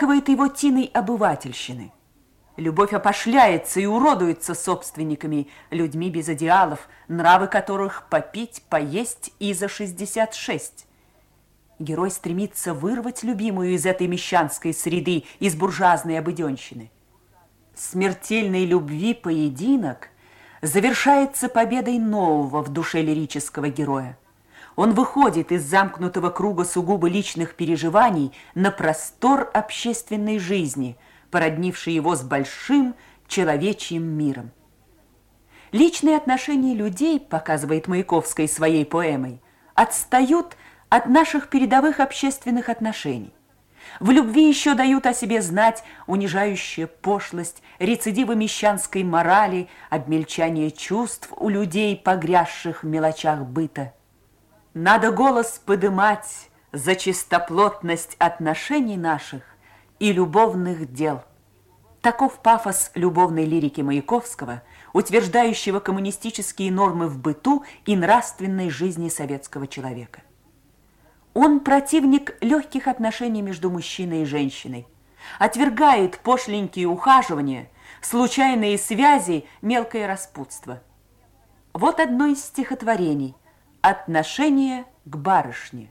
оплакивает его тиной обывательщины. Любовь опошляется и уродуется собственниками, людьми без идеалов, нравы которых попить, поесть и за 66. Герой стремится вырвать любимую из этой мещанской среды, из буржуазной обыденщины. Смертельной любви поединок завершается победой нового в душе лирического героя. Он выходит из замкнутого круга сугубо личных переживаний на простор общественной жизни, породнивший его с большим человечьим миром. Личные отношения людей, показывает Маяковская своей поэмой, отстают от наших передовых общественных отношений. В любви еще дают о себе знать унижающая пошлость, рецидивы мещанской морали, обмельчание чувств у людей, погрязших в мелочах быта. Надо голос подымать за чистоплотность отношений наших и любовных дел. Таков пафос любовной лирики Маяковского, утверждающего коммунистические нормы в быту и нравственной жизни советского человека. Он противник легких отношений между мужчиной и женщиной, отвергает пошленькие ухаживания, случайные связи, мелкое распутство. Вот одно из стихотворений «Отношение к барышне».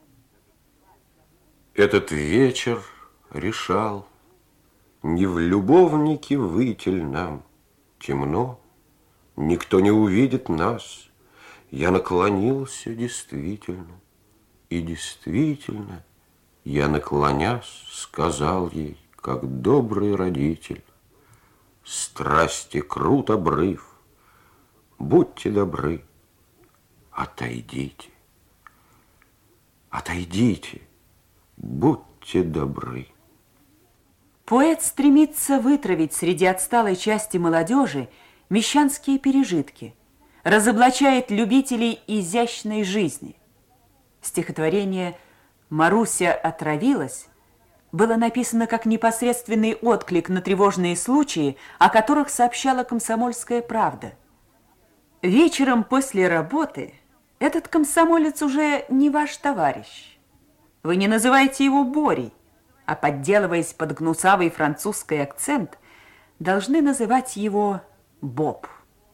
Этот вечер решал, не в любовнике выйти ль нам, темно, никто не увидит нас. Я наклонился действительно, и действительно, я, наклонясь, сказал ей, как добрый родитель: страсти крут обрыв, будьте добры, отойдите, отойдите, будьте добры. Поэт стремится вытравить среди отсталой части молодежи мещанские пережитки, разоблачает любителей изящной жизни. Стихотворение «Маруся отравилась» было написано как непосредственный отклик на тревожные случаи, о которых сообщала «Комсомольская правда». Вечером после работы этот комсомолец уже не ваш товарищ. Вы не называете его Борей, а, подделываясь под гнусавый французский акцент, должны называть его Боб.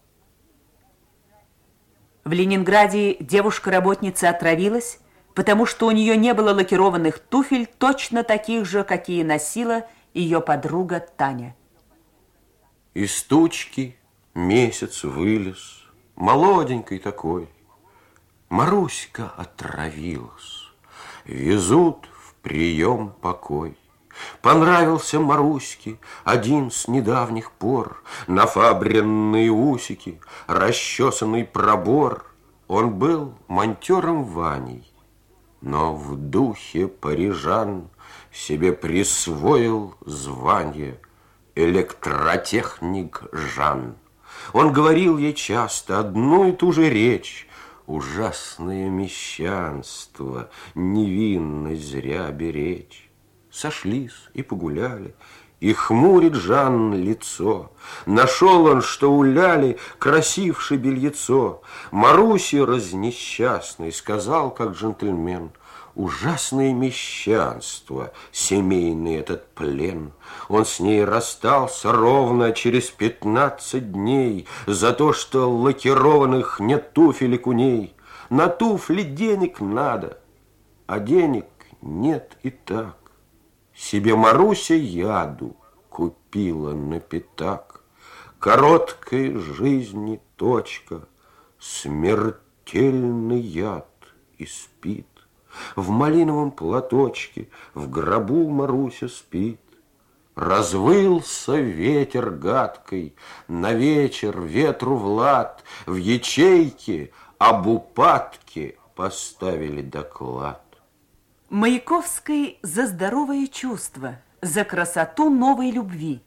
В Ленинграде девушка-работница отравилась, потому что у нее не было лакированных туфель, точно таких же, какие носила ее подруга Таня. Из тучки месяц вылез, молоденький такой. Маруська отравилась, везут в прием покой. Понравился Маруське один с недавних пор, нафабренные усики, расчесанный пробор. Он был монтером Ваней, но в духе парижан себе присвоил звание электротехник Жан. Он говорил ей часто одну и ту же речь: ужасное мещанство, невинность зря беречь. Сошлись и погуляли, и хмурит Жан лицо. Нашел он, что у Ляли красивше бельецо. Марусе разнесчастный сказал, как джентльмен: ужасное мещанство, семейный этот плен. Он с ней расстался ровно через 15 дней за то, что лакированных нет туфелек у ней. На туфли денег надо, а денег нет и так. Себе Маруся яду купила на пятак. Короткой жизни точка, смертельный яд и спит. В малиновом платочке в гробу Маруся спит. Развылся ветер гадкой, на вечер ветру Влад в ячейке об упадке поставили доклад. Маяковский за здоровое чувство, за красоту новой любви.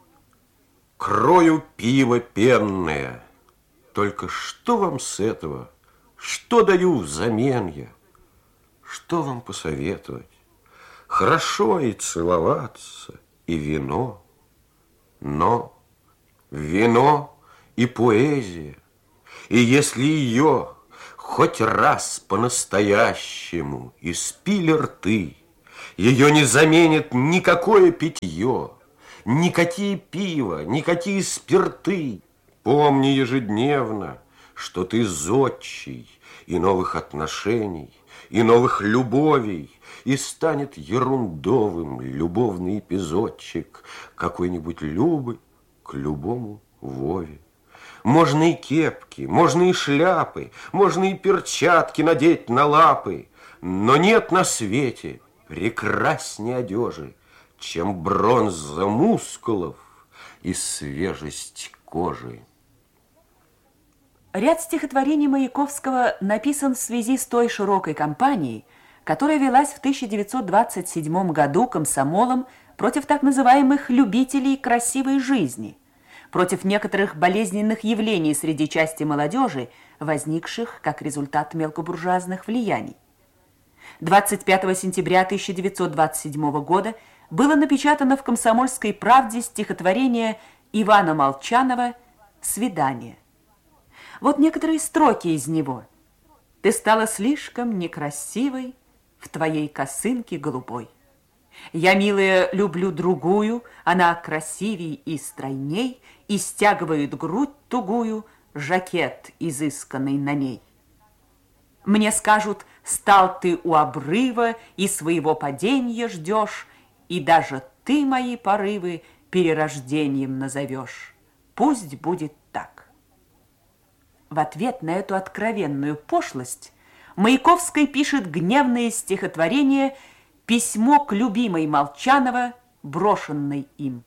Крою пиво пенное, только что вам с этого? Что даю взамен я? Что вам посоветовать? Хорошо и целоваться, и вино, но вино и поэзия, и если ее хоть раз по-настоящему испили рты, Ее не заменит никакое питье, никакие пиво, никакие спирты. Помни ежедневно, что ты зодчий и новых отношений, и новых любовей, и станет ерундовым любовный эпизодчик какой-нибудь Любы к любому Вове. Можно и кепки, можно и шляпы, можно и перчатки надеть на лапы, но нет на свете прекрасней одежи, чем бронза мускулов и свежесть кожи. Ряд стихотворений Маяковского написан в связи с той широкой кампанией, которая велась в 1927 году комсомолом против так называемых любителей красивой жизни, против некоторых болезненных явлений среди части молодежи, возникших как результат мелкобуржуазных влияний. 25 сентября 1927 года было напечатано в «Комсомольской правде» стихотворение Ивана Молчанова «Свидание». Вот некоторые строки из него. «Ты стала слишком некрасивой в твоей косынке голубой. Я, милая, люблю другую, она красивей и стройней, и стягивает грудь тугую, жакет изысканный на ней. Мне скажут, стал ты у обрыва и своего падения ждешь, и даже ты мои порывы перерождением назовешь. Пусть будет так». В ответ на эту откровенную пошлость Маяковский пишет гневное стихотворение «Письмо к любимой Молчанова, брошенной им».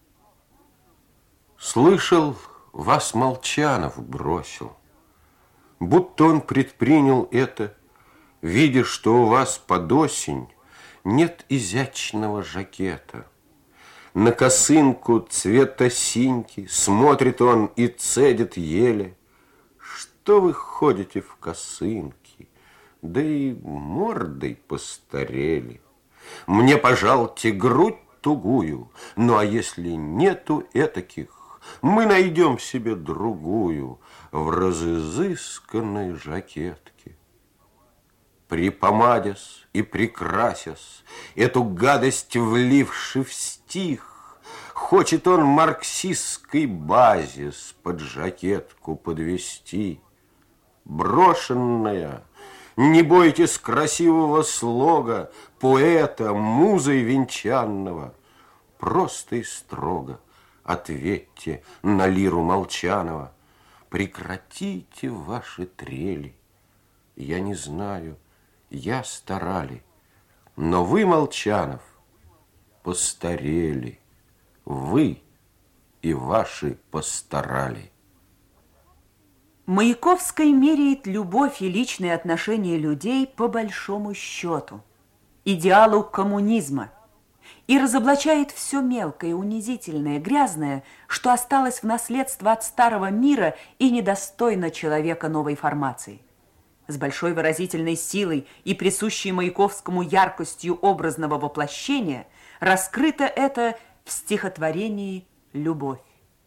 Слышал, вас Молчанов бросил, будто он предпринял это, видя, что у вас под осень нет изящного жакета. На косынку цвета синьки смотрит он и цедит еле. Что вы ходите в косынке, да и мордой постарели. Мне, пожалуйте, грудь тугую, ну а если нету этаких, мы найдем себе другую в разысканной жакетке. Припомадясь и прикрасясь, эту гадость вливши в стих, хочет он марксистской базис под жакетку подвести. Брошенная, не бойтесь красивого слога поэта, музой венчанного. Просто и строго ответьте на лиру Молчанова. Прекратите ваши трели. Я не знаю, я старали, но вы, Молчанов, постарели. Вы и ваши постарали. Маяковский меряет любовь и личные отношения людей по большому счету, идеалу коммунизма, и разоблачает все мелкое, унизительное, грязное, что осталось в наследство от старого мира и недостойно человека новой формации. С большой выразительной силой и присущей Маяковскому яркостью образного воплощения раскрыто это в стихотворении «Любовь».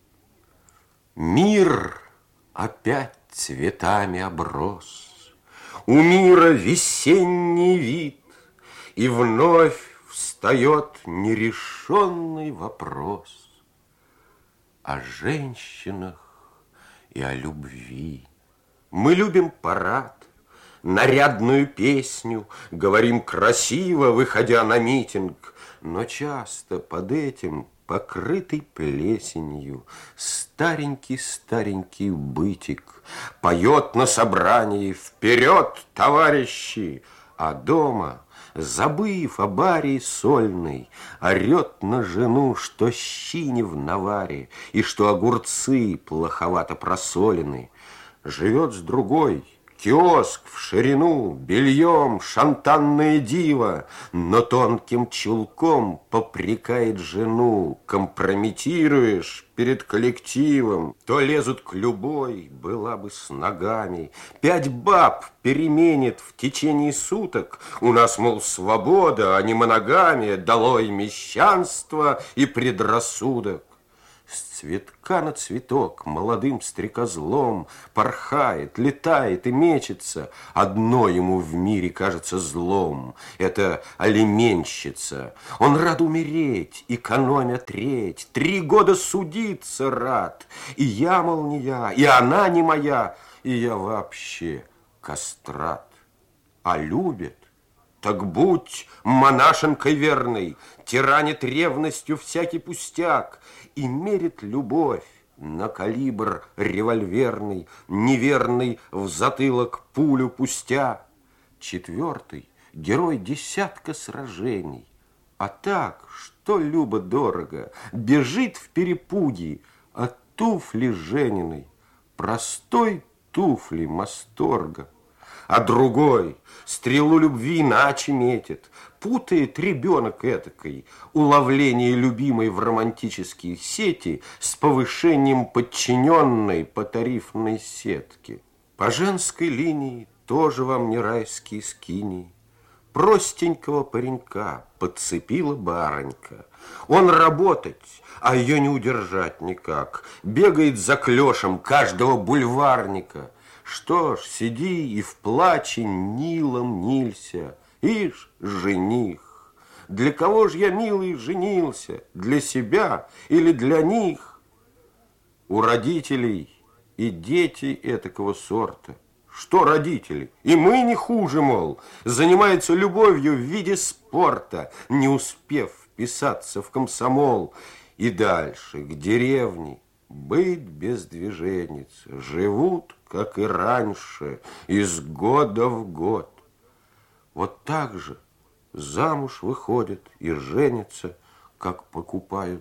Мир опять цветами оброс, у мира весенний вид, и вновь встает нерешенный вопрос о женщинах и о любви. Мы любим парад, нарядную песню, говорим красиво, выходя на митинг, но часто под этим покрытый плесенью старенький бытик поет на собрании «Вперед, товарищи!», а дома, забыв об арии сольной, орет на жену, что щи не в наваре и что огурцы плоховато просолены. Живет с другой, киоск в ширину, бельем шантанное диво, но тонким чулком попрекает жену. Компрометируешь перед коллективом, то лезут к любой, была бы с ногами. 5 баб переменит в течение суток. У нас, мол, свобода, а не моногамия, долой мещанство и предрассудок. С цветка на цветок молодым стрекозлом порхает, летает и мечется. Одно ему в мире кажется злом — это алименщица. Он рад умереть, экономя треть, 3 года судиться рад. И я, мол, не я, и она не моя, и я вообще кастрат. А любит? Так будь монашенкой верной, тиранит ревностью всякий пустяк и мерит любовь на калибр револьверный, неверный в затылок пулю пустя. 4-й герой десятка сражений, а так, что любо-дорого, бежит в перепуге от туфли Жениной, простой туфли масторга. А другой стрелу любви иначе метит, путает ребенок этакой уловление любимой в романтические сети с повышением подчиненной по тарифной сетке. По женской линии тоже вам не райские скинии. Простенького паренька подцепила барынька. Он работать, а ее не удержать никак. Бегает за клешем каждого бульварника. Что ж, сиди и в плаче Нилом нилься. Ишь, жених, для кого ж я, милый, женился? Для себя или для них? У родителей и дети этакого сорта. Что родители? И мы не хуже, мол, занимаются любовью в виде спорта, не успев вписаться в комсомол. И дальше, к деревне, быт без движенец, живут, как и раньше, из года в год. Вот так же замуж выходят и женятся, как покупают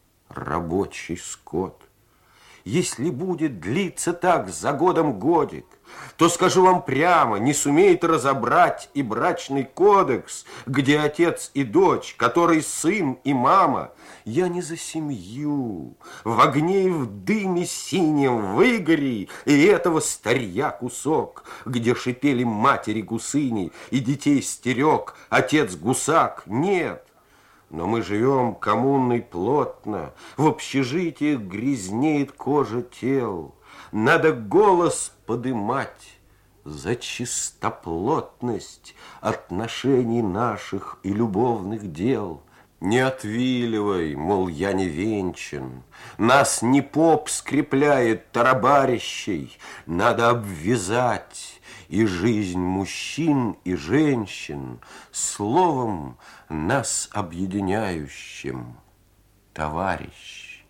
рабочий скот. Если будет длиться так за годом годик, то, скажу вам прямо, не сумеет разобрать и брачный кодекс, где отец и дочь, который сын и мама. Я не за семью, в огне и в дыме синем выгори и этого старья кусок, где шипели матери гусыни и детей стерег отец гусак. Нет. Но мы живем коммунной плотно, в общежитиях грязнеет кожа тел. Надо голос подымать за чистоплотность отношений наших и любовных дел. Не отвиливай, мол, я не венчан, нас не поп скрепляет тарабарящей, надо обвязать и жизнь мужчин и женщин словом нас объединяющим, товарищ.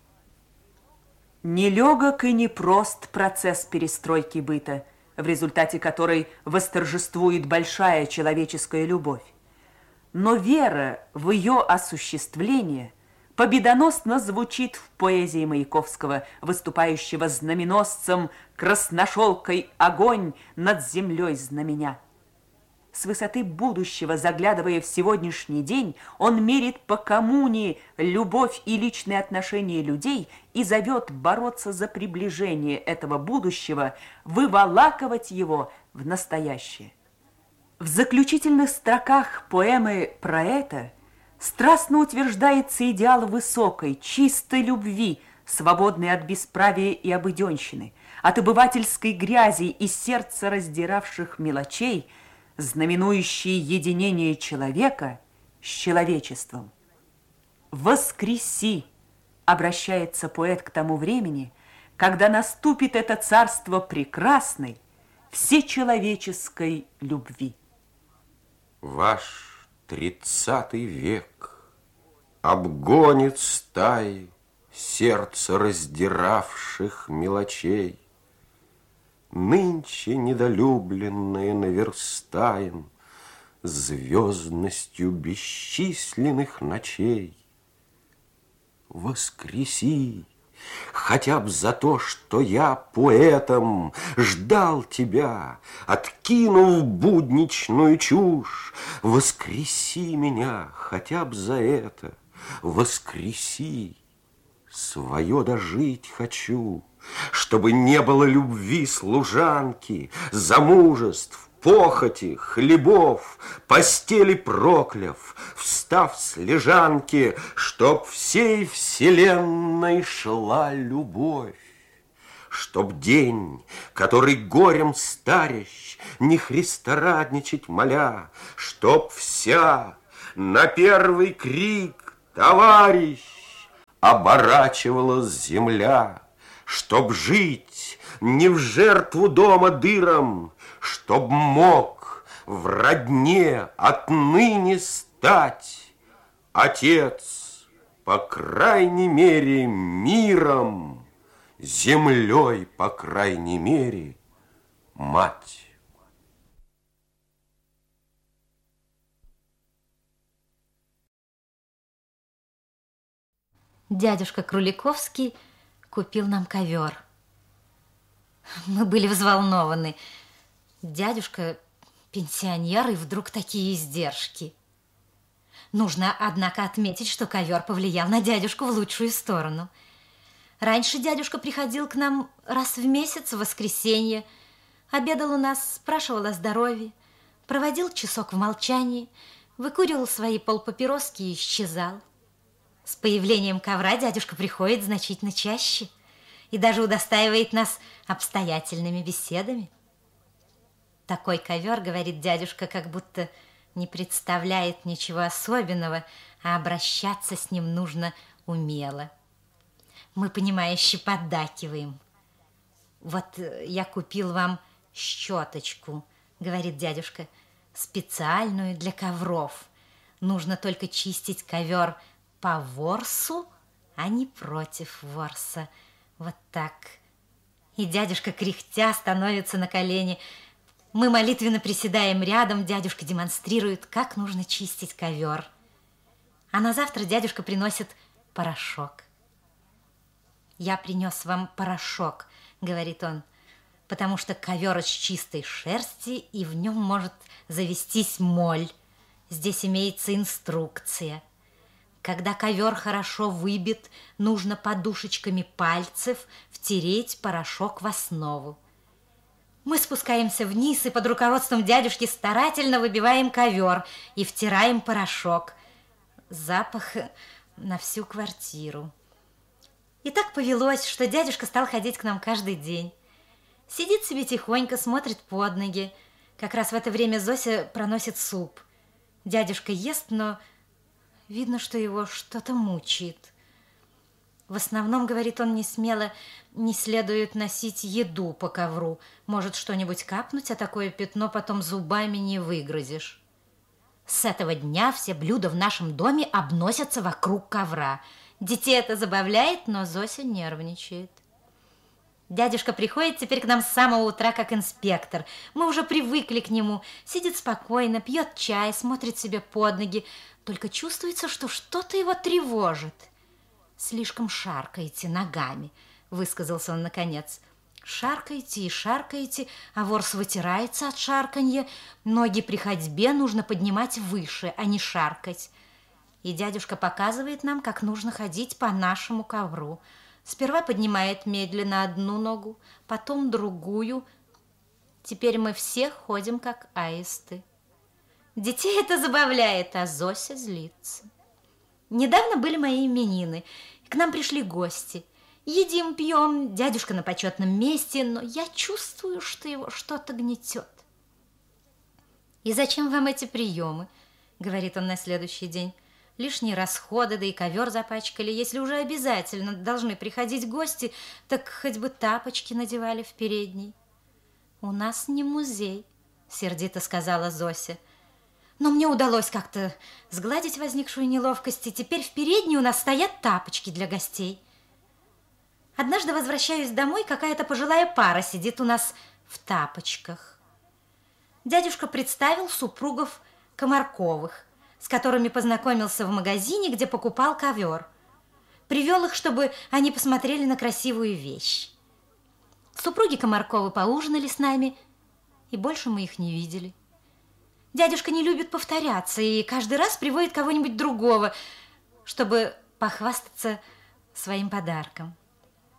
Нелегок и непрост процесс перестройки быта, в результате которой восторжествует большая человеческая любовь. Но вера в ее осуществление победоносно звучит в поэзии Маяковского, выступающего знаменосцем красношелкой огонь над землей знаменя. С высоты будущего, заглядывая в сегодняшний день, он мерит по коммуне любовь и личные отношения людей и зовет бороться за приближение этого будущего, выволакивать его в настоящее. В заключительных строках поэмы про это страстно утверждается идеал высокой, чистой любви, свободной от бесправия и обыденщины, от обывательской грязи и сердца раздиравших мелочей, знаменующие единение человека с человечеством. «Воскреси!» обращается поэт к тому времени, когда наступит это царство прекрасной, всечеловеческой любви. Ваш 30-й век обгонит стаи сердце раздиравших мелочей. Нынче недолюбленное наверстаем звездностью бесчисленных ночей. Воскреси, хотя б за то, что я поэтом ждал тебя, откинув будничную чушь. Воскреси меня хотя б за это, воскреси, свое дожить хочу, чтобы не было любви служанки, замужеств, похоти, хлебов, постели прокляв, встав с лежанки, чтоб всей вселенной шла любовь. Чтоб день, который горем старящ, не христорадничать моля, чтоб вся на первый крик «Товарищ!» оборачивалась земля, чтоб жить не в жертву дома дыром, чтоб мог в родне отныне стать отец, по крайней мере, миром, землей, по крайней мере, мать. Дядюшка Круликовский купил нам ковер. Мы были взволнованы. Дядюшка пенсионер, и вдруг такие издержки. Нужно, однако, отметить, что ковер повлиял на дядюшку в лучшую сторону. Раньше дядюшка приходил к нам раз в месяц в воскресенье, обедал у нас, спрашивал о здоровье, проводил часок в молчании, выкуривал свои полпапироски и исчезал. С появлением ковра дядюшка приходит значительно чаще и даже удостаивает нас обстоятельными беседами. Такой ковер, говорит дядюшка, как будто не представляет ничего особенного, а обращаться с ним нужно умело. Мы, понимающе поддакиваем. Вот я купил вам щеточку, говорит дядюшка, специальную для ковров. Нужно только чистить ковер по ворсу, а не против ворса. Вот так. И дядюшка, кряхтя, становится на колени. Мы молитвенно приседаем рядом, дядюшка демонстрирует, как нужно чистить ковер. А на завтра дядюшка приносит порошок. «Я принес вам порошок», — говорит он, «потому что ковер из чистой шерсти, и в нем может завестись моль. Здесь имеется инструкция. Когда ковер хорошо выбит, нужно подушечками пальцев втереть порошок в основу. Мы спускаемся вниз и под руководством дядюшки старательно выбиваем ковер и втираем порошок. Запах на всю квартиру. И так повелось, что дядюшка стал ходить к нам каждый день. Сидит себе тихонько, смотрит под ноги. Как раз в это время Зося проносит суп. Дядюшка ест, но видно, что его что-то мучает. В основном, говорит он несмело, не следует носить еду по ковру. Может что-нибудь капнуть, а такое пятно потом зубами не выгрызешь. С этого дня все блюда в нашем доме обносятся вокруг ковра. Детей это забавляет, но Зося нервничает. Дядюшка приходит теперь к нам с самого утра как инспектор. Мы уже привыкли к нему. Сидит спокойно, пьет чай, смотрит себе под ноги. Только чувствуется, что что-то его тревожит. «Слишком шаркаете ногами», — высказался он наконец. «Шаркаете и шаркаете, а ворс вытирается от шарканья. Ноги при ходьбе нужно поднимать выше, а не шаркать». И дядюшка показывает нам, как нужно ходить по нашему ковру. Сперва поднимает медленно одну ногу, потом другую. Теперь мы все ходим, как аисты. Детей это забавляет, а Зося злится. Недавно были мои именины. К нам пришли гости. Едим, пьем, дядюшка на почетном месте, но я чувствую, что его что-то гнетет. «И зачем вам эти приемы?» — говорит он на следующий день. «Лишние расходы, да и ковер запачкали. Если уже обязательно должны приходить гости, так хоть бы тапочки надевали в передней». «У нас не музей», — сердито сказала Зося. «Но мне удалось как-то сгладить возникшую неловкость, и теперь в передней у нас стоят тапочки для гостей. Однажды возвращаюсь домой, какая-то пожилая пара сидит у нас в тапочках. Дядюшка представил супругов Комарковых, с которыми познакомился в магазине, где покупал ковер. Привел их, чтобы они посмотрели на красивую вещь. Супруги Комарковы поужинали с нами, и больше мы их не видели. Дядюшка не любит повторяться и каждый раз приводит кого-нибудь другого, чтобы похвастаться своим подарком.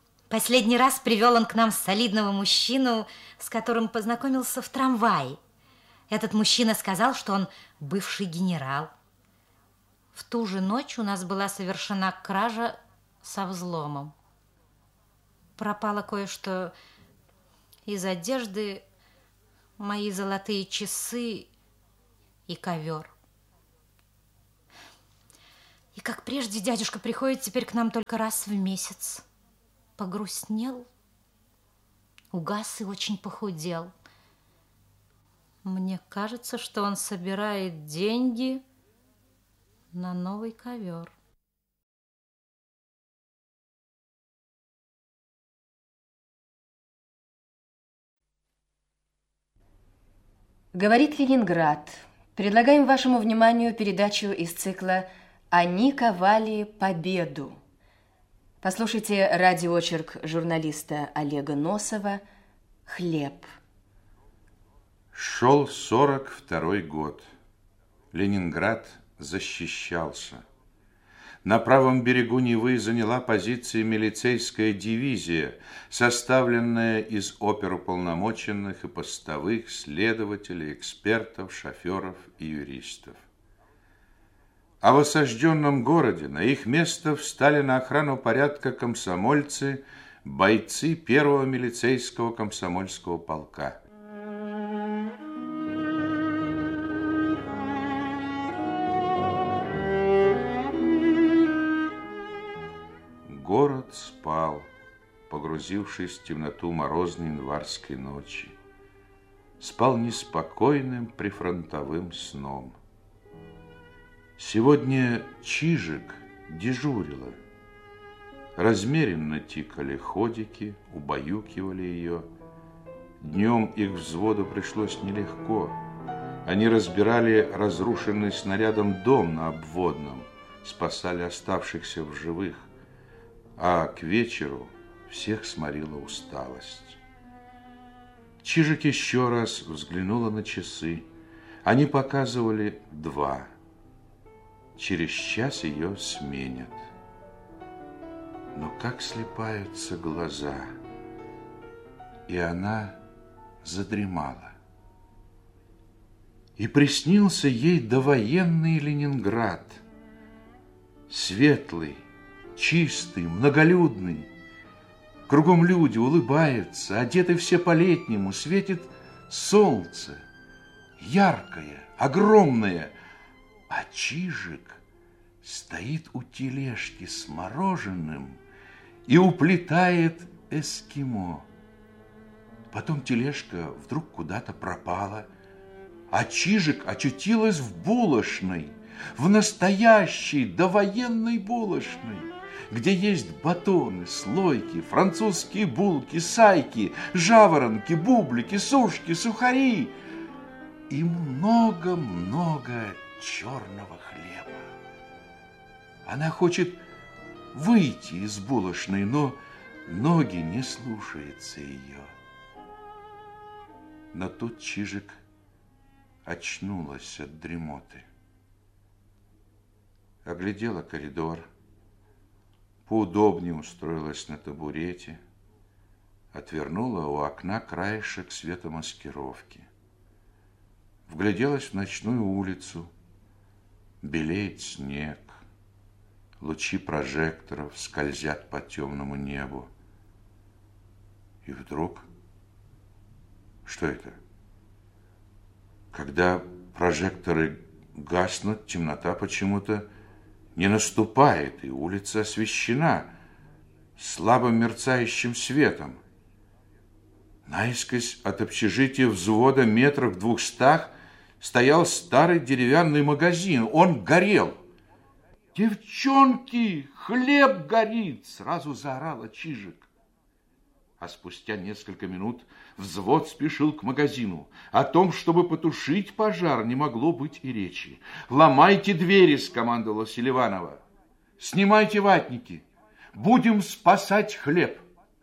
Последний раз привел он к нам солидного мужчину, с которым познакомился в трамвае. Этот мужчина сказал, что он бывший генерал. В ту же ночь у нас была совершена кража со взломом. Пропало кое-что из одежды, мои золотые часы и ковер. И как прежде, дядюшка приходит теперь к нам только раз в месяц. Погрустнел, угас и очень похудел. Мне кажется, что он собирает деньги на новый ковер. Говорит Ленинград. Предлагаем вашему вниманию передачу из цикла «Они ковали победу». Послушайте радиоочерк журналиста Олега Носова «Хлеб». Шел 42-й год. Ленинград защищался. На правом берегу Невы заняла позиции милицейская дивизия, составленная из оперуполномоченных и постовых, следователей, экспертов, шоферов и юристов. А в осажденном городе на их место встали на охрану порядка комсомольцы, бойцы первого милицейского комсомольского полка. Город спал, погрузившись в темноту морозной январской ночи. Спал неспокойным прифронтовым сном. Сегодня Чижик дежурила. Размеренно тикали ходики, убаюкивали ее. Днем их взводу пришлось нелегко. Они разбирали разрушенный снарядом дом на Обводном, спасали оставшихся в живых. А к вечеру всех сморила усталость. Чижик еще раз взглянула на часы. Они показывали 2. Через час ее сменят. Но как слипаются глаза. И она задремала. И приснился ей довоенный Ленинград. Светлый, чистый, многолюдный. Кругом люди улыбаются, одеты все по-летнему, светит солнце, яркое, огромное. А Чижик стоит у тележки с мороженым и уплетает эскимо. Потом тележка вдруг куда-то пропала, а Чижик очутилась в булочной, в настоящей довоенной булочной, где есть батоны, слойки, французские булки, сайки, жаворонки, бублики, сушки, сухари и много-много черного хлеба. Она хочет выйти из булочной, но ноги не слушаются ее. Но тут Чижик очнулась от дремоты. Оглядела коридор, поудобнее устроилась на табурете, отвернула у окна краешек светомаскировки. Вгляделась в ночную улицу. Белеет снег, лучи прожекторов скользят по темному небу. И вдруг... Что это? Когда прожекторы гаснут, темнота почему-то не наступает, и улица освещена слабо мерцающим светом. Наискось от общежития взвода метрах в 200 стоял старый деревянный магазин. Он горел. «Девчонки, хлеб горит!» Сразу заорала Чижик. А спустя несколько минут взвод спешил к магазину. О том, чтобы потушить пожар, не могло быть и речи. «Ломайте двери!» — скомандовала Селиванова. «Снимайте ватники! Будем спасать хлеб!»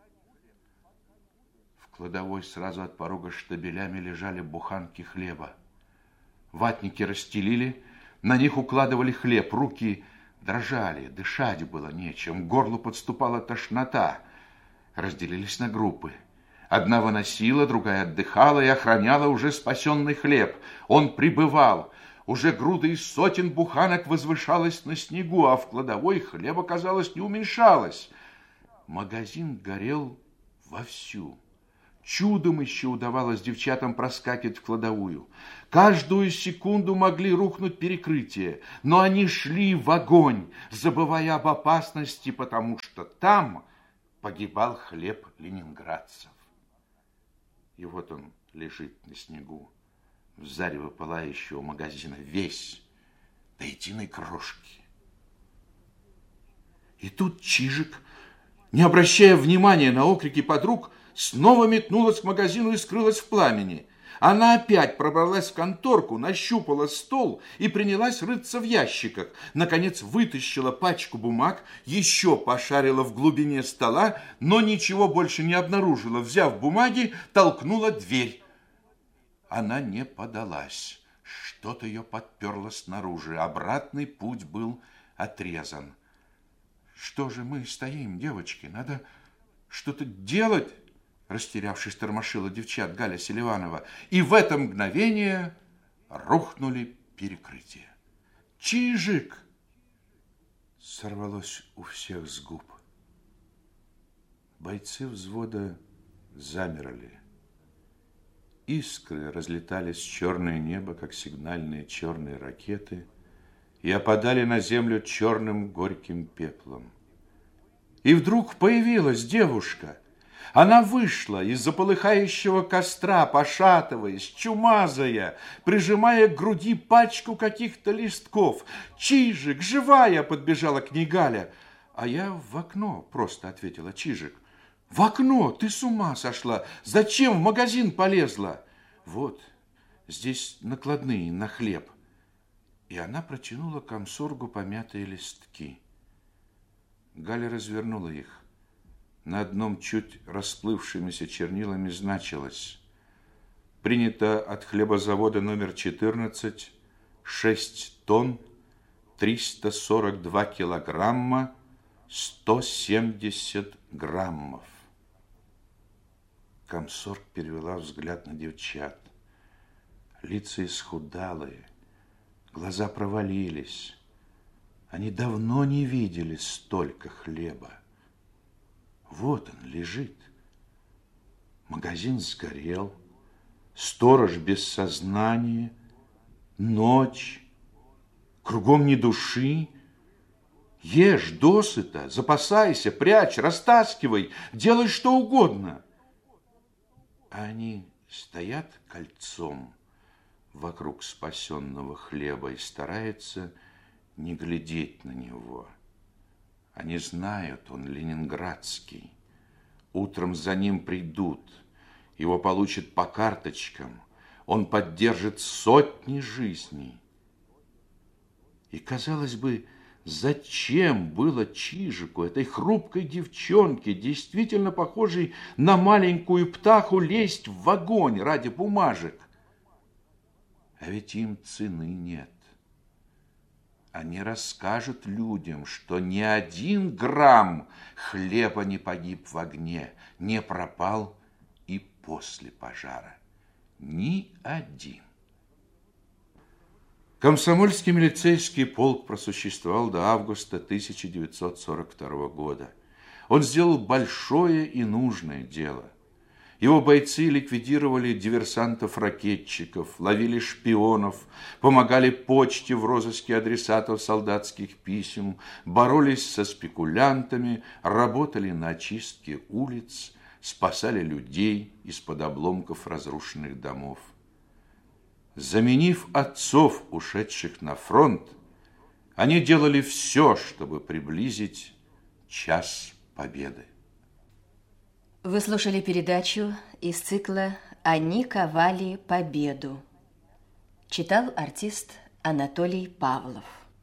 В кладовой сразу от порога штабелями лежали буханки хлеба. Ватники расстелили, на них укладывали хлеб. Руки дрожали, дышать было нечем, к горлу подступала тошнота. Разделились на группы. Одна выносила, другая отдыхала и охраняла уже спасенный хлеб. Он прибывал. Уже груда из сотен буханок возвышалась на снегу, а в кладовой хлеба, казалось, не уменьшалось. Магазин горел вовсю. Чудом еще удавалось девчатам проскакивать в кладовую. Каждую секунду могли рухнуть перекрытия, но они шли в огонь, забывая об опасности, потому что там погибал хлеб ленинградцев. И вот он лежит на снегу, в зарево пылающего магазина, весь до единой крошки. И тут Чижик, не обращая внимания на окрики подруг, снова метнулась к магазину и скрылась в пламени. Она опять пробралась в конторку, нащупала стол и принялась рыться в ящиках. Наконец вытащила пачку бумаг, еще пошарила в глубине стола, но ничего больше не обнаружила. Взяв бумаги, толкнула дверь. Она не подалась. Что-то ее подперло снаружи. Обратный путь был отрезан. Что же мы стоим, девочки? Надо что-то делать. Растерявшись, тормошила девчат Галя Селиванова. И в это мгновение рухнули перекрытия. «Чижик!» сорвалось у всех с губ. Бойцы взвода замерли. Искры разлетались в черное небо, как сигнальные черные ракеты, и опадали на землю черным горьким пеплом. И вдруг появилась девушка. Она вышла из-за полыхающего костра, пошатываясь, чумазая, прижимая к груди пачку каких-то листков. «Чижик, живая!» подбежала к ней Галя. «А я в окно», просто ответила Чижик. «В окно? Ты с ума сошла? Зачем в магазин полезла?» «Вот, здесь накладные на хлеб». И она протянула комсоргу помятые листки. Галя развернула их. На одном чуть расплывшимися чернилами значилось: принято от хлебозавода номер 14 6 тонн 342 килограмма 170 граммов. Комсорг перевела взгляд на девчат. Лица исхудалые, глаза провалились. Они давно не видели столько хлеба. Вот он лежит. Магазин сгорел, сторож без сознания, ночь, кругом ни души. Ешь досыта, запасайся, прячь, растаскивай, делай что угодно. А они стоят кольцом вокруг спасенного хлеба и стараются не глядеть на него. Они знают, он ленинградский. Утром за ним придут, его получат по карточкам, он поддержит сотни жизней. И, казалось бы, зачем было Чижику, этой хрупкой девчонке, действительно похожей на маленькую птаху, лезть в огонь ради бумажек? А ведь им цены нет. Они расскажут людям, что ни 1 грамм хлеба не погиб в огне, не пропал и после пожара. Ни один. Комсомольский милицейский полк просуществовал до августа 1942 года. Он сделал большое и нужное дело. Его бойцы ликвидировали диверсантов-ракетчиков, ловили шпионов, помогали почте в розыске адресатов солдатских писем, боролись со спекулянтами, работали на очистке улиц, спасали людей из-под обломков разрушенных домов. Заменив отцов, ушедших на фронт, они делали все, чтобы приблизить час победы. Вы слушали передачу из цикла «Они ковали победу». Читал артист Анатолий Павлов.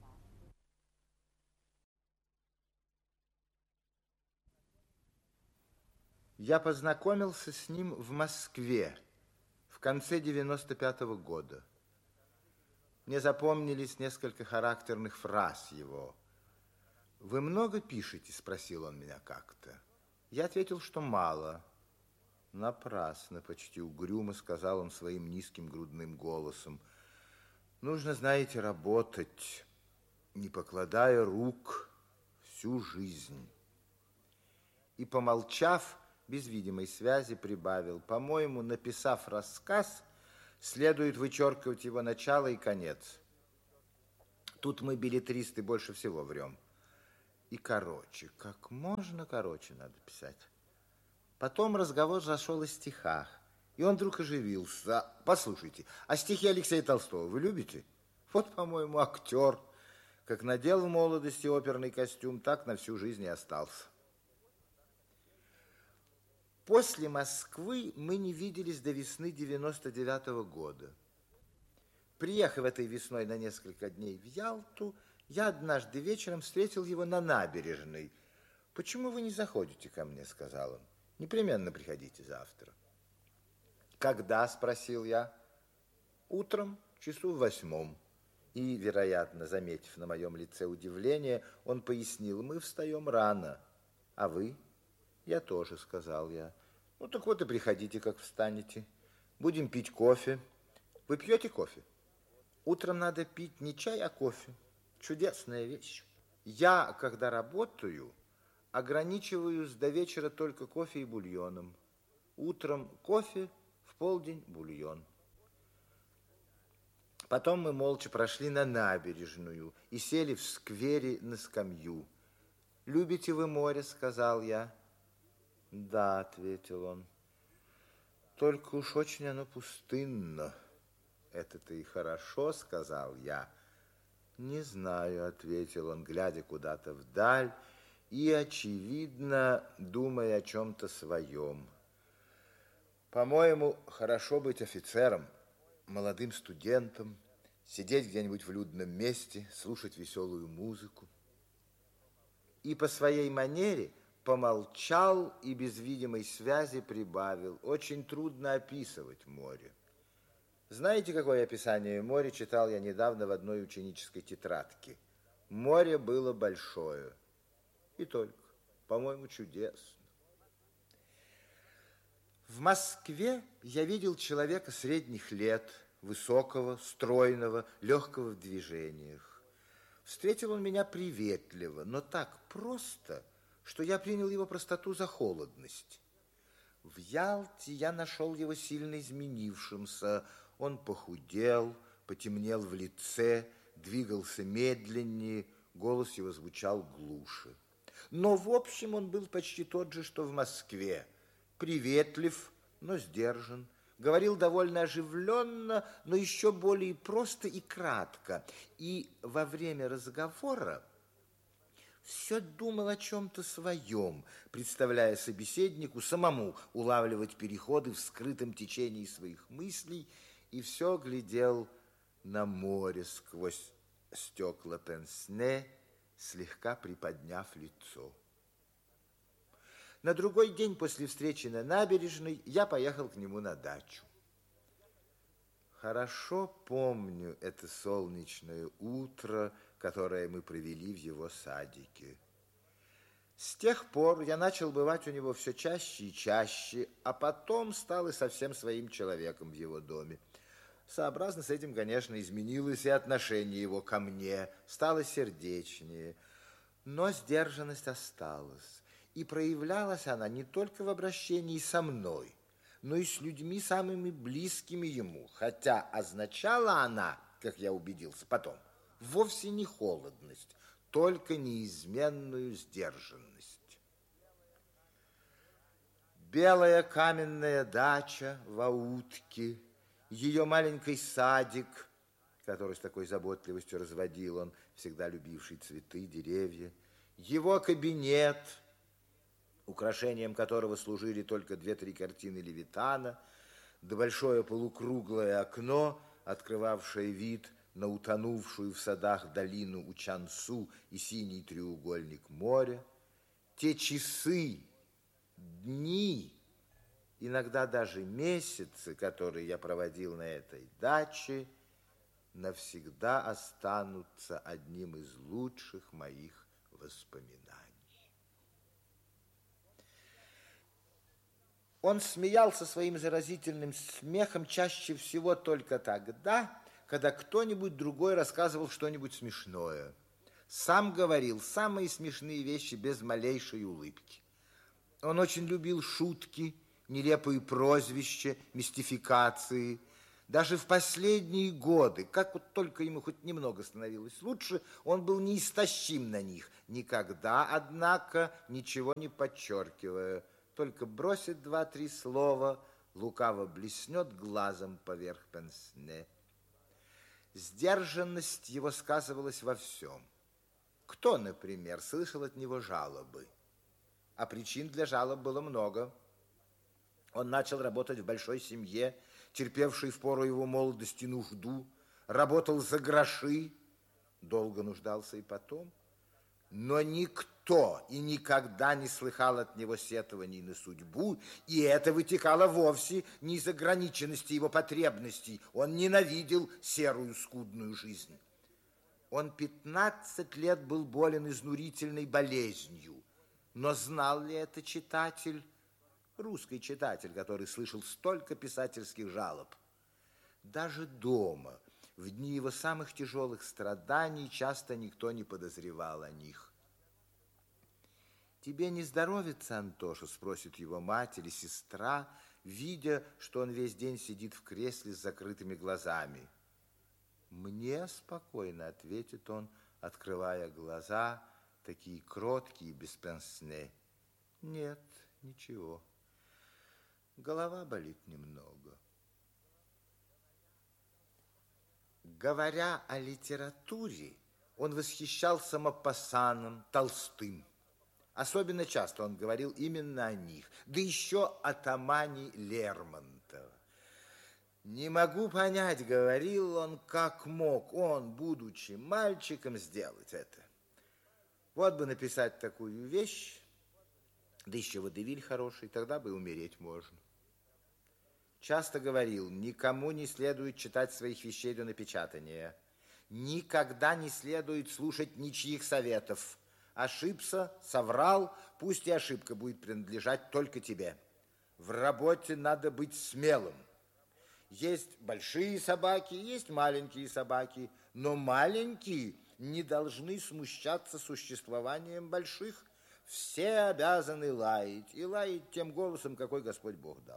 Я познакомился с ним в Москве в конце 95-го года. Мне запомнились несколько характерных фраз его. «Вы много пишете?» – спросил он меня как-то. Я ответил, что мало. Напрасно, почти угрюмо сказал он своим низким грудным голосом. Нужно, знаете, работать, не покладая рук, всю жизнь. И, помолчав, без видимой связи прибавил: по-моему, написав рассказ, следует вычеркивать его начало и конец. Тут мы, беллетристы, больше всего врем. И короче, как можно короче надо писать. Потом разговор зашел о стихах, и он вдруг оживился. Послушайте, а стихи Алексея Толстого вы любите? Вот, по-моему, актер. Как надел в молодости оперный костюм, так на всю жизнь и остался. После Москвы мы не виделись до весны 99-го года. Приехав этой весной на несколько дней в Ялту, я однажды вечером встретил его на набережной. «Почему вы не заходите ко мне?» – сказал он. «Непременно приходите завтра». «Когда?» – спросил я. «Утром, часу в 8». И, вероятно, заметив на моем лице удивление, он пояснил: «Мы встаем рано. А вы?» «Я тоже», – сказал я. «Ну, так вот и приходите, как встанете. Будем пить кофе. Вы пьете кофе?» «Утром надо пить не чай, а кофе. Чудесная вещь. Я, когда работаю, ограничиваюсь до вечера только кофе и бульоном. Утром кофе, в полдень бульон». Потом мы молча прошли на набережную и сели в сквере на скамью. «Любите вы море?» – сказал я. «Да», – ответил он. «Только уж очень оно пустынно». «Это-то и хорошо», – сказал я. «Не знаю», – ответил он, глядя куда-то вдаль и, очевидно, думая о чем-то своем. «По-моему, хорошо быть офицером, молодым студентом, сидеть где-нибудь в людном месте, слушать веселую музыку». И по своей манере помолчал и без видимой связи прибавил: «Очень трудно описывать море». Знаете, какое описание моря читал я недавно в одной ученической тетрадке? Море было большое. И только, по-моему, чудесно. В Москве я видел человека средних лет, высокого, стройного, легкого в движениях. Встретил он меня приветливо, но так просто, что я принял его простоту за холодность. В Ялте я нашел его сильно изменившимся. Он похудел, потемнел в лице, двигался медленнее, голос его звучал глуше. Но, в общем, он был почти тот же, что в Москве. Приветлив, но сдержан. Говорил довольно оживленно, но еще более просто и кратко. И во время разговора все думал о чем-то своем, представляя собеседнику самому улавливать переходы в скрытом течении своих мыслей, и все глядел на море сквозь стекла пенсне, слегка приподняв лицо. На другой день после встречи на набережной я поехал к нему на дачу. Хорошо помню это солнечное утро, которое мы провели в его садике. С тех пор я начал бывать у него все чаще и чаще, а потом стал и совсем своим человеком в его доме. Сообразно с этим, конечно, изменилось и отношение его ко мне, стало сердечнее, но сдержанность осталась, и проявлялась она не только в обращении со мной, но и с людьми самыми близкими ему, хотя означала она, как я убедился потом, вовсе не холодность, только неизменную сдержанность. Белая каменная дача в Аутке, ее маленький садик, который с такой заботливостью разводил он, всегда любивший цветы, деревья, его кабинет, украшением которого служили только 2-3 картины Левитана, да большое полукруглое окно, открывавшее вид на утонувшую в садах долину Учансу и синий треугольник моря, те часы, дни, иногда даже месяцы, которые я проводил на этой даче, навсегда останутся одним из лучших моих воспоминаний. Он смеялся своим заразительным смехом чаще всего только тогда, когда кто-нибудь другой рассказывал что-нибудь смешное. Сам говорил самые смешные вещи без малейшей улыбки. Он очень любил шутки, нелепые прозвища, мистификации. Даже в последние годы, как вот только ему хоть немного становилось лучше, он был неистощим на них, никогда, однако, ничего не подчеркивая, только бросит два-три слова, лукаво блеснет глазом поверх пенсне. Сдержанность его сказывалась во всем. Кто, например, слышал от него жалобы? А причин для жалоб было много. Он начал работать в большой семье, терпевшей в пору его молодости нужду, работал за гроши, долго нуждался и потом. Но никто и никогда не слыхал от него сетований на судьбу, и это вытекало вовсе не из ограниченности его потребностей. Он ненавидел серую скудную жизнь. Он 15 лет был болен изнурительной болезнью. Но знал ли это читатель? Русский читатель, который слышал столько писательских жалоб. Даже дома, в дни его самых тяжелых страданий, часто никто не подозревал о них. «Тебе не здоровится, Антоша?» – спросит его мать или сестра, видя, что он весь день сидит в кресле с закрытыми глазами. «Мне спокойно», – ответит он, открывая глаза, такие кроткие, без пенсне. «Нет, ничего. Голова болит немного». Говоря о литературе, он восхищался Мопассаном, Толстым. Особенно часто он говорил именно о них, да еще о Тамане Лермонтова. «Не могу понять, — говорил он, — как мог он, будучи мальчиком, сделать это. Вот бы написать такую вещь, да еще водевиль хороший, тогда бы умереть можно». Часто говорил: никому не следует читать своих вещей до напечатания. Никогда не следует слушать ничьих советов. Ошибся, соврал, пусть и ошибка будет принадлежать только тебе. В работе надо быть смелым. Есть большие собаки, есть маленькие собаки, но маленькие не должны смущаться существованием больших. Все обязаны лаять, и лаять тем голосом, какой Господь Бог дал.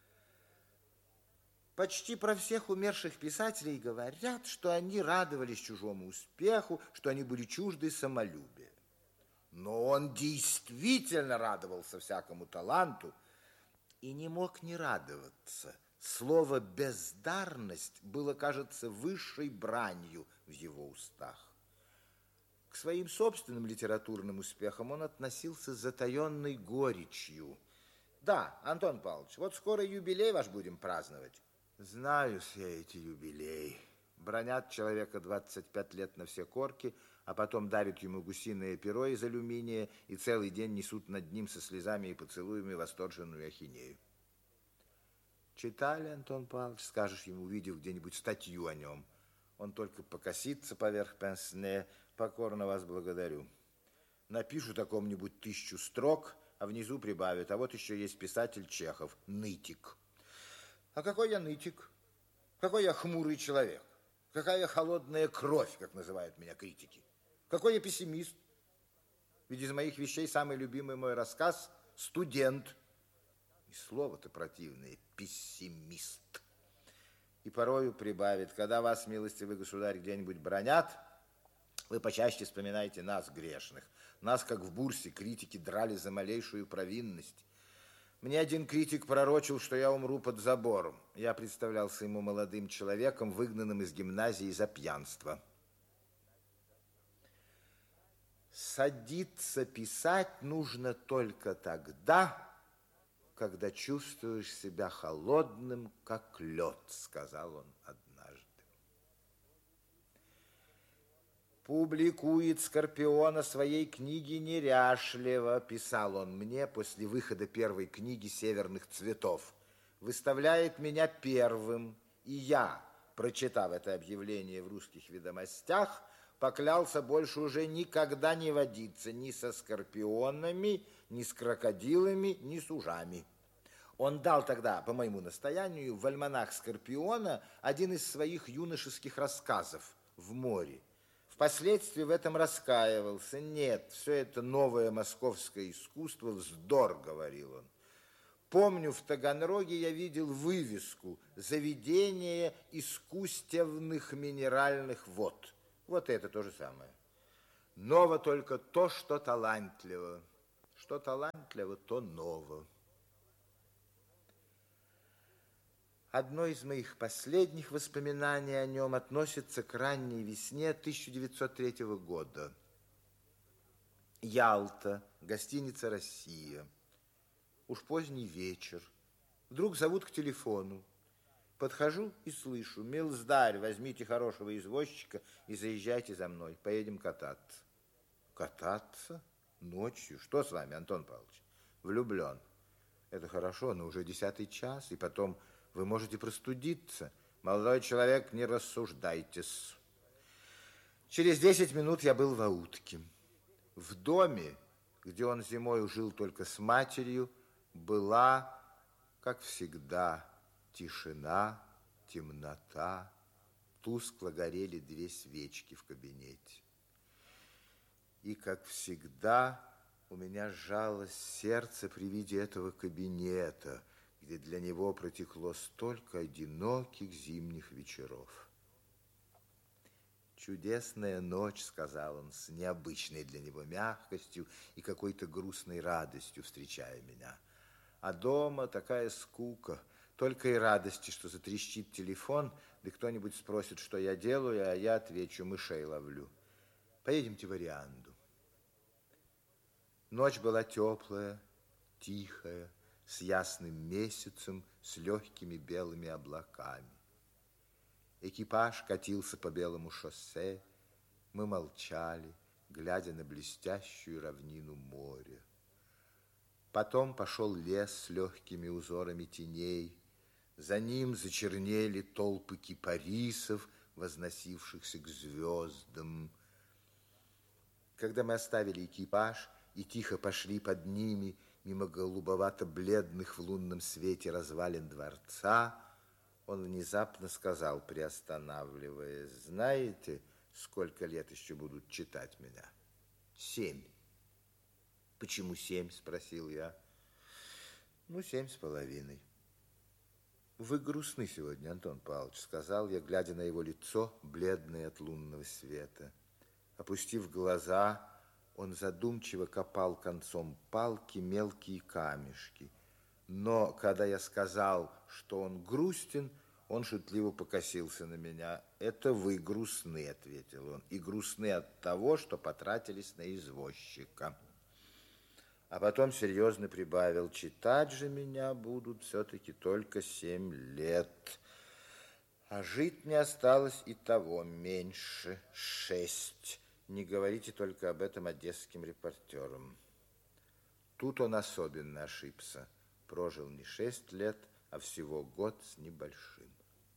Почти про всех умерших писателей говорят, что они радовались чужому успеху, что они были чужды самолюбия. Но он действительно радовался всякому таланту и не мог не радоваться. Слово «бездарность» было, кажется, высшей бранью в его устах. К своим собственным литературным успехам он относился с затаенной горечью. «Да, Антон Павлович, вот скоро юбилей ваш будем праздновать». Знаю все эти юбилеи. Бронят человека 25 лет на все корки, а потом дарят ему гусиное перо из алюминия и целый день несут над ним со слезами и поцелуями восторженную ахинею. Читали, Антон Павлович, скажешь ему, увидев где-нибудь статью о нем. Он только покосится поверх пенсне: покорно вас благодарю. Напишу такому-нибудь 1000 строк, а внизу прибавят: а вот еще есть писатель Чехов, нытик. А какой я нытик? Какой я хмурый человек? Какая холодная кровь, как называют меня критики? Какой я пессимист? Ведь из моих вещей самый любимый мой рассказ «Студент». И слово-то противное – пессимист. И порою прибавит: когда вас, милостивый государь, где-нибудь бранят, вы почаще вспоминайте нас, грешных. Нас, как в бурсе, критики драли за малейшую провинность. Мне один критик пророчил, что я умру под забором. Я представлялся ему молодым человеком, выгнанным из гимназии за пьянство. Садиться писать нужно только тогда, когда чувствуешь себя холодным, как лед, сказал он однажды. Публикует Скорпиона своей книги неряшливо, писал он мне после выхода первой книги «Северных цветов». Выставляет меня первым, и я, прочитав это объявление в «Русских ведомостях», поклялся больше уже никогда не водиться ни со скорпионами, ни с крокодилами, ни с ужами. Он дал тогда, по моему настоянию, в альманах Скорпиона один из своих юношеских рассказов «В море». Впоследствии в этом раскаивался. Нет, все это новое московское искусство, вздор, говорил он. Помню, в Таганроге я видел вывеску «Заведение искусственных минеральных вод». Вот это то же самое. Ново только то, что талантливо. Что талантливо, то ново. Одно из моих последних воспоминаний о нем относится к ранней весне 1903 года. Ялта, гостиница «Россия». Уж поздний вечер. Вдруг зовут к телефону. Подхожу и слышу: «Милздарь, возьмите хорошего извозчика и заезжайте за мной. Поедем кататься». Кататься? Ночью? Что с вами, Антон Павлович? Влюблен. Это хорошо, но уже 10-й час, и потом вы можете простудиться. Молодой человек, не рассуждайтесь. Через 10 минут я был в аутке. В доме, где он зимой жил только с матерью, была, как всегда, тишина, темнота. Тускло горели 2 свечки в кабинете. И, как всегда, у меня сжалось сердце при виде этого кабинета, где для него протекло столько одиноких зимних вечеров. «Чудесная ночь», — сказал он с необычной для него мягкостью и какой-то грустной радостью, встречая меня. А дома такая скука, только и радости, что затрещит телефон, да кто-нибудь спросит, что я делаю, а я отвечу: мышей ловлю. Поедемте в Орианду. Ночь была теплая, тихая, с ясным месяцем, с легкими белыми облаками. Экипаж катился по белому шоссе, мы молчали, глядя на блестящую равнину моря. Потом пошел лес с легкими узорами теней, за ним зачернели толпы кипарисов, возносившихся к звездам. Когда мы оставили экипаж и тихо пошли под ними мимо голубовато-бледных в лунном свете развалин дворца, он внезапно сказал, приостанавливаясь: знаете, сколько лет еще будут читать меня? 7. Почему 7? Спросил я. 7,5. Вы грустны сегодня, Антон Павлович, сказал я, глядя на его лицо, бледное от лунного света. Опустив глаза, он задумчиво копал концом палки мелкие камешки. Но когда я сказал, что он грустен, он шутливо покосился на меня. «Это вы грустны», — ответил он, «и грустны от того, что потратились на извозчика». А потом серьезно прибавил: читать же меня будут все-таки только 7 лет. А жить мне осталось и того меньше, 6. Не говорите только об этом одесским репортерам. Тут он особенно ошибся. Прожил не 6 лет, а всего год с небольшим.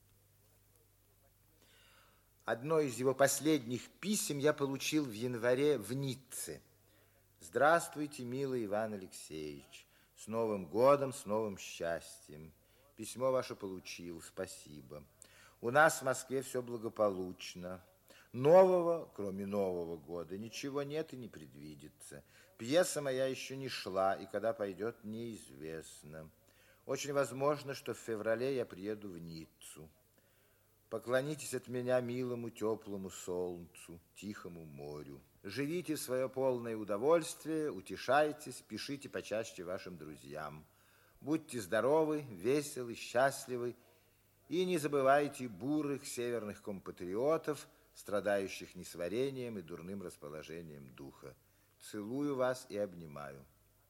Одно из его последних писем я получил в январе в Ницце. «Здравствуйте, милый Иван Алексеевич. С Новым годом, с новым счастьем. Письмо ваше получил, спасибо. У нас в Москве все благополучно. Нового, кроме Нового года, ничего нет и не предвидится. Пьеса моя еще не шла, и когда пойдет, неизвестно. Очень возможно, что в феврале я приеду в Ниццу. Поклонитесь от меня милому теплому солнцу, тихому морю. Живите в свое полное удовольствие, утешайтесь, пишите почаще вашим друзьям. Будьте здоровы, веселы, счастливы и не забывайте бурых северных компатриотов, страдающих несварением и дурным расположением духа. Целую вас и обнимаю».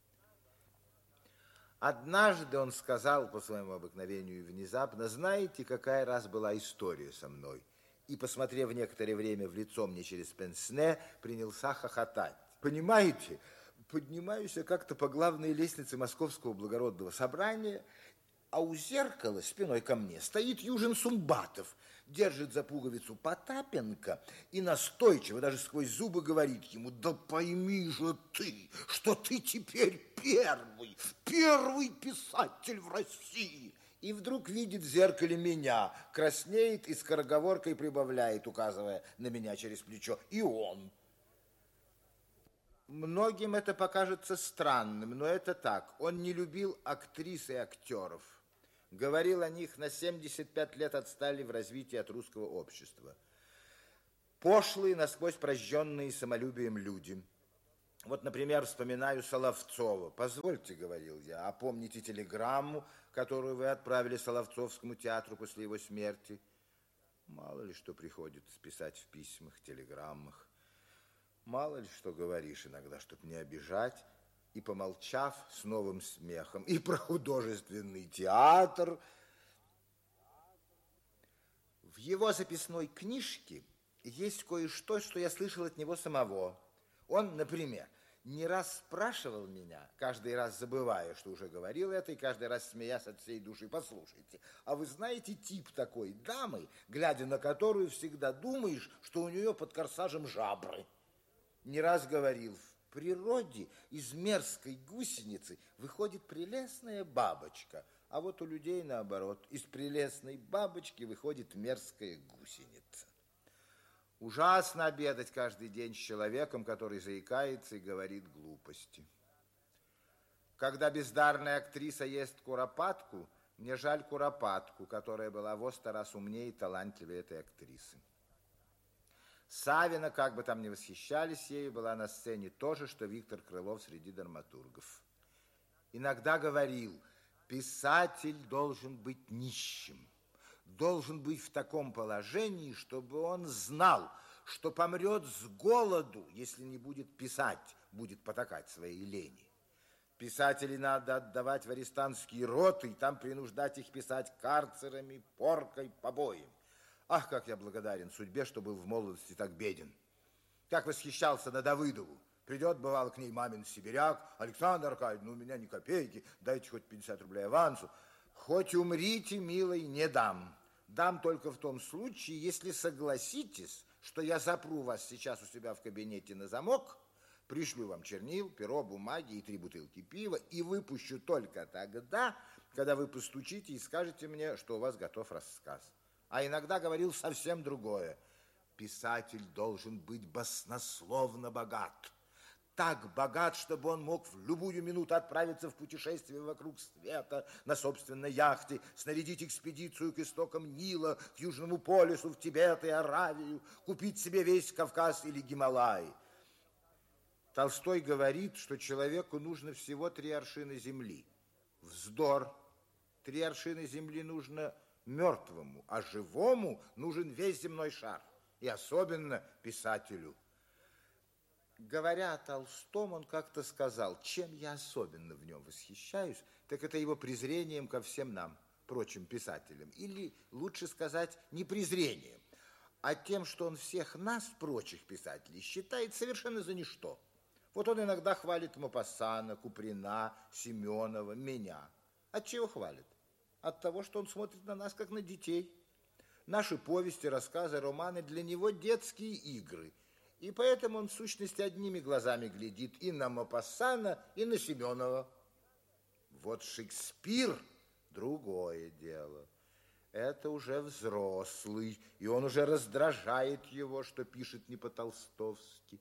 Однажды он сказал по своему обыкновению внезапно: знаете, какая раз была история со мной? И, посмотрев некоторое время в лицо мне через пенсне, принялся хохотать. Понимаете, поднимаюсь я как-то по главной лестнице Московского благородного собрания, а у зеркала спиной ко мне стоит Южин Сумбатов, держит за пуговицу Потапенко и настойчиво, даже сквозь зубы, говорит ему: да пойми же ты, что ты теперь первый писатель в России. И вдруг видит в зеркале меня, краснеет и скороговоркой прибавляет, указывая на меня через плечо: и он. Многим это покажется странным, но это так. Он не любил актрис и актеров. Говорил о них: на 75 лет отстали в развитии от русского общества. Пошлые, насквозь прожженные самолюбием люди. Вот, например, вспоминаю Соловцова. Позвольте, говорил я, опомните телеграмму, которую вы отправили Соловцовскому театру после его смерти. Мало ли что приходится писать в письмах, телеграммах. Мало ли что говоришь иногда, чтобы не обижать. И, помолчав, с новым смехом: и про художественный театр. В его записной книжке есть кое-что, что я слышал от него самого. Он, например, не раз спрашивал меня, каждый раз забывая, что уже говорил это, и каждый раз смеясь от всей души: послушайте, а вы знаете тип такой дамы, глядя на которую всегда думаешь, что у нее под корсажем жабры? Не раз говорил: в природе из мерзкой гусеницы выходит прелестная бабочка, а вот у людей наоборот, из прелестной бабочки выходит мерзкая гусеница. Ужасно обедать каждый день с человеком, который заикается и говорит глупости. Когда бездарная актриса ест куропатку, мне жаль куропатку, которая была во 100 раз умнее и талантливее этой актрисы. Савина, как бы там ни восхищались ею, была на сцене то же, что Виктор Крылов среди драматургов. Иногда говорил: писатель должен быть нищим, должен быть в таком положении, чтобы он знал, что помрет с голоду, если не будет писать, будет потакать своей лени. Писателей надо отдавать в арестантские роты и там принуждать их писать карцерами, поркой, побоем. Ах, как я благодарен судьбе, что был в молодости так беден. Как восхищался на Давыдову. Придет, бывало, к ней мамин сибиряк: Александр Аркадьевич, у меня ни копейки, дайте хоть 50 рублей авансу. Хоть умрите, милый, не дам. Дам только в том случае, если согласитесь, что я запру вас сейчас у себя в кабинете на замок, пришлю вам чернил, перо, бумаги и 3 бутылки пива и выпущу только тогда, когда вы постучите и скажете мне, что у вас готов рассказ. А иногда говорил совсем другое: писатель должен быть баснословно богат. Так богат, чтобы он мог в любую минуту отправиться в путешествие вокруг света на собственной яхте, снарядить экспедицию к истокам Нила, к Южному полюсу, в Тибет и Аравию, купить себе весь Кавказ или Гималай. Толстой говорит, что человеку нужно всего 3 аршина земли. Вздор. 3 аршина земли нужно мертвому, а живому нужен весь земной шар. И особенно писателю. Говоря о Толстом, он как-то сказал: чем я особенно в нем восхищаюсь, так это его презрением ко всем нам, прочим писателям. Или, лучше сказать, не презрением, а тем, что он всех нас, прочих писателей, считает совершенно за ничто. Вот он иногда хвалит Мопассана, Куприна, Семенова, меня. От чего хвалит? От того, что он смотрит на нас, как на детей. Наши повести, рассказы, романы для него детские игры. И поэтому он, в сущности, одними глазами глядит и на Мопассана, и на Семенова. Вот Шекспир – другое дело. Это уже взрослый, и он уже раздражает его, что пишет не по-толстовски.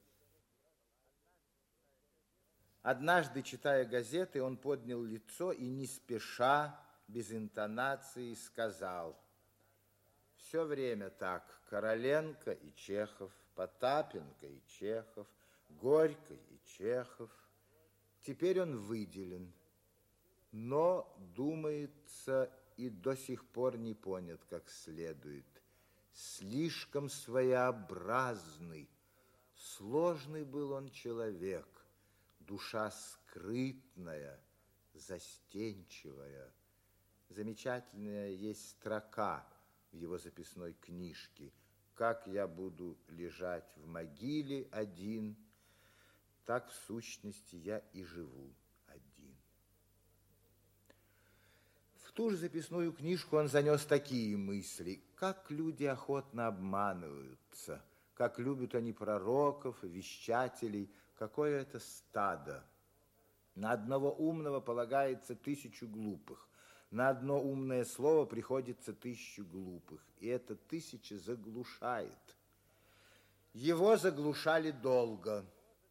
Однажды, читая газеты, он поднял лицо и не спеша, без интонации, сказал: все время так, Короленко и Чехов, Потапенко и Чехов, Горький и Чехов. Теперь он выделен, но, думается, и до сих пор не понят как следует. Слишком своеобразный, сложный был он человек, душа скрытная, застенчивая. Замечательная есть строка в его записной книжке: «Как я буду лежать в могиле один, так в сущности я и живу один». В ту же записную книжку он занес такие мысли. Как люди охотно обманываются, как любят они пророков, вещателей, какое это стадо. На одного умного полагается 1000 глупых, на одно умное слово приходится 1000 глупых, и это 1000 заглушает. Его заглушали долго.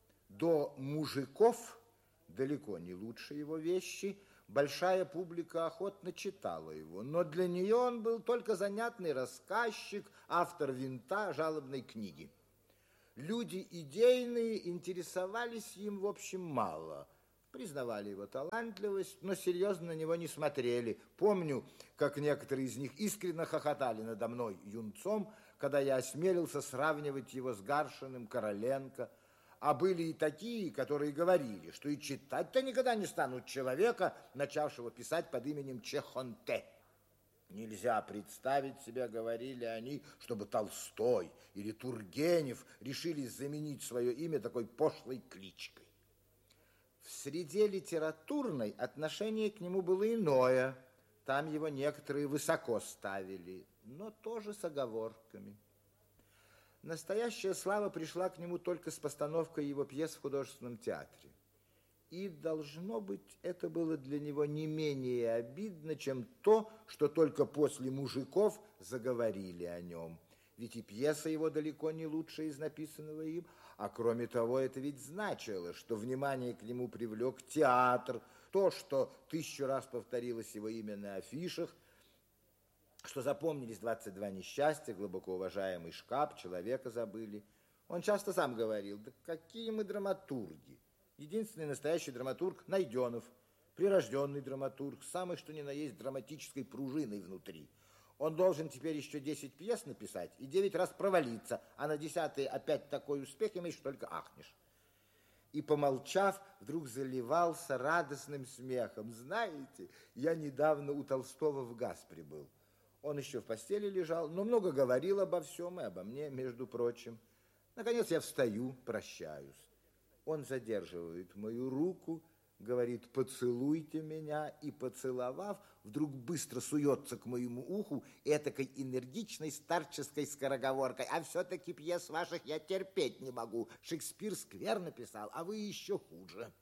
До мужиков, далеко не лучше его вещи, большая публика охотно читала его, но для нее он был только занятный рассказчик, автор винта жалобной книги. Люди идейные интересовались им, в общем, мало. Признавали его талантливость, но серьезно на него не смотрели. Помню, как некоторые из них искренне хохотали надо мной, юнцом, когда я осмелился сравнивать его с Гаршиным, Короленко. А были и такие, которые говорили, что и читать-то никогда не станут человека, начавшего писать под именем Чехонте. Нельзя представить себе, говорили они, чтобы Толстой или Тургенев решились заменить свое имя такой пошлой кличкой. В среде литературной отношение к нему было иное. Там его некоторые высоко ставили, но тоже с оговорками. Настоящая слава пришла к нему только с постановкой его пьес в художественном театре. И, должно быть, это было для него не менее обидно, чем то, что только после мужиков заговорили о нем. Ведь и пьеса его далеко не лучшая из написанного им, а кроме того, это ведь значило, что внимание к нему привлек театр, то, что 1000 раз повторилось его имя на афишах, что запомнились 22 несчастья, глубоко уважаемый Шкап, человека забыли. Он часто сам говорил, да какие мы драматурги. Единственный настоящий драматург Найденов, прирожденный драматург, самый что ни на есть драматической пружиной внутри. Он должен теперь еще 10 пьес написать и 9 раз провалиться, а на 10-й опять такой успех имеешь, только ахнешь. И, помолчав, вдруг заливался радостным смехом. Знаете, я недавно у Толстого в Гаспре был. Он еще в постели лежал, но много говорил обо всем и обо мне, между прочим. Наконец я встаю, прощаюсь. Он задерживает мою руку, говорит, поцелуйте меня, и, поцеловав, вдруг быстро суется к моему уху этакой энергичной старческой скороговоркой. А все-таки пьес ваших я терпеть не могу. Шекспир скверно писал, а вы еще хуже.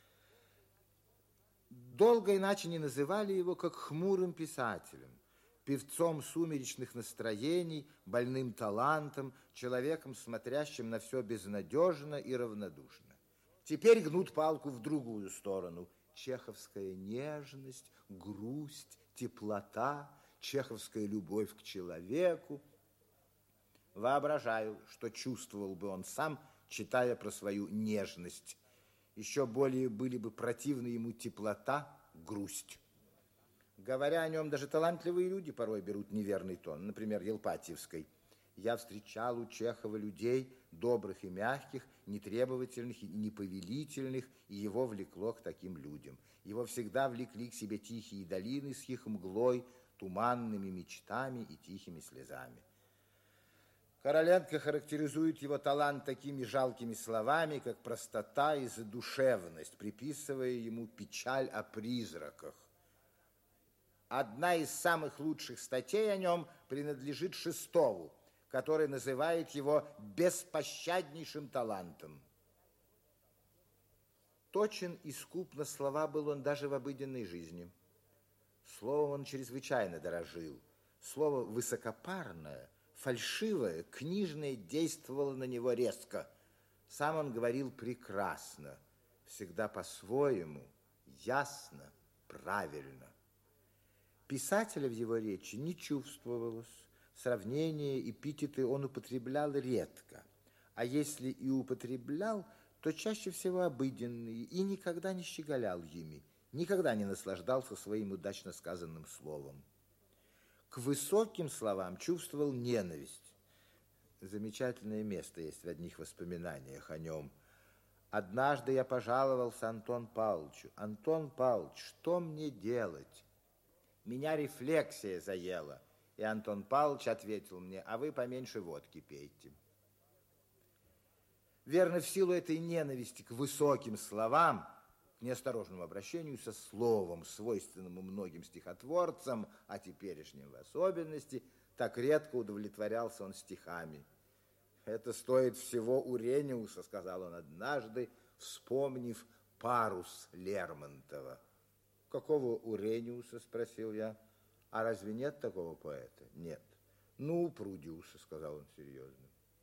Долго иначе не называли его, как хмурым писателем, певцом сумеречных настроений, больным талантом, человеком, смотрящим на все безнадежно и равнодушно. Теперь гнут палку в другую сторону. Чеховская нежность, грусть, теплота, чеховская любовь к человеку. Воображаю, что чувствовал бы он сам, читая про свою нежность. Еще более были бы противны ему теплота, грусть. Говоря о нем, даже талантливые люди порой берут неверный тон. Например, Елпатьевской. Я встречал у Чехова людей, добрых и мягких, нетребовательных и неповелительных, и его влекло к таким людям. Его всегда влекли к себе тихие долины с их мглой, туманными мечтами и тихими слезами. Короленко характеризует его талант такими жалкими словами, как простота и задушевность, приписывая ему печаль о призраках. Одна из самых лучших статей о нем принадлежит Шестову, который называет его беспощаднейшим талантом. Точен и скуп на слова был он даже в обыденной жизни. Словом он чрезвычайно дорожил. Слово высокопарное, фальшивое, книжное действовало на него резко. Сам он говорил прекрасно, всегда по-своему, ясно, правильно. Писателя в его речи не чувствовалось. Сравнения, эпитеты он употреблял редко. А если и употреблял, то чаще всего обыденные и никогда не щеголял ими, никогда не наслаждался своим удачно сказанным словом. К высоким словам чувствовал ненависть. Замечательное место есть в одних воспоминаниях о нем. Однажды я пожаловался Антону Павловичу. Антон Павлович, что мне делать? Меня рефлексия заела. И Антон Павлович ответил мне, а вы поменьше водки пейте. Верно, в силу этой ненависти к высоким словам, к неосторожному обращению со словом, свойственному многим стихотворцам, а теперешним в особенности, так редко удовлетворялся он стихами. «Это стоит всего Урениуса», сказал он однажды, вспомнив «Парус» Лермонтова. «Какого Урениуса?» спросил я. «А разве нет такого поэта?» «Нет». «Ну, Прудиуса», сказал он серьезно.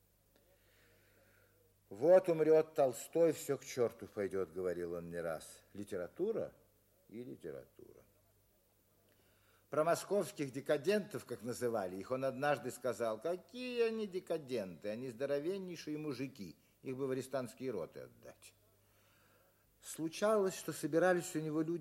«Вот умрет Толстой, все к черту пойдет», говорил он не раз. Литература и литература. Про московских декадентов, как называли их, он однажды сказал: какие они декаденты, они здоровеннейшие мужики, их бы в арестантские роты отдать. Случалось, что собирались у него люди